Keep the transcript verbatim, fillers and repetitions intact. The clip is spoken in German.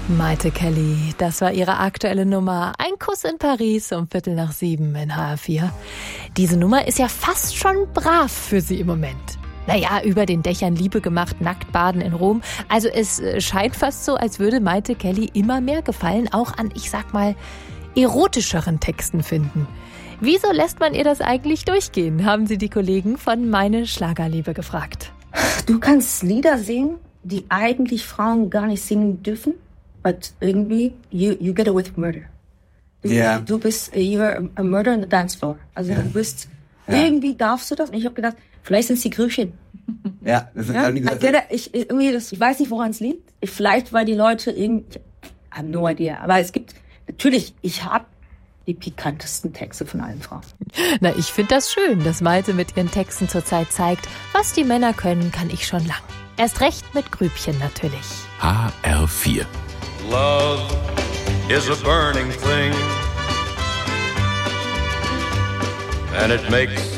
Maite Kelly, das war ihre aktuelle Nummer. Ein Kuss in Paris um Viertel nach sieben in H R vier. Diese Nummer ist ja fast schon brav für sie im Moment. Naja, über den Dächern Liebe gemacht, nackt baden in Rom. Also es scheint fast so, als würde Maite Kelly immer mehr Gefallen auch an, ich sag mal, erotischeren Texten finden. Wieso lässt man ihr das eigentlich durchgehen, haben sie die Kollegen von Meine Schlagerliebe gefragt. Du kannst Lieder singen, die eigentlich Frauen gar nicht singen dürfen, but irgendwie, you, you get away with murder. Du, yeah. du bist, you're a murder on the dance floor. Also yeah. du bist, yeah. irgendwie darfst du das. Und ich habe gedacht, vielleicht sind es die Grüchen. Ja, das sind ja? die Also, ich, irgendwie das, ich weiß nicht, woran es liegt. Ich, vielleicht, weil die Leute irgendwie, I have no idea. Aber es gibt, natürlich, ich habe die pikantesten Texte von allen Frauen. Na, ich finde das schön, dass Maite mit ihren Texten zurzeit zeigt, was die Männer können, kann ich schon lang. Erst recht mit Grübchen natürlich. H R vier. Love is a burning thing, and it makes